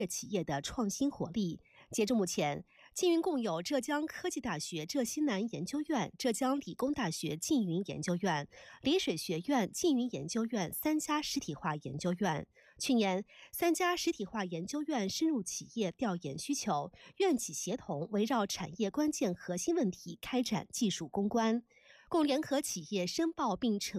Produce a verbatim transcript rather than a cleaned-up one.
企业的创新活力。截至目前，缙云共有浙江科技大学浙西南研究院、浙江理工大学缙云研究院、丽水学院缙云研究院三家实体化研究院。去年，三家实体化研究院深入企业调研需求，院企协同围绕产业关键核心问题开展技术攻关，共联合企业申报并成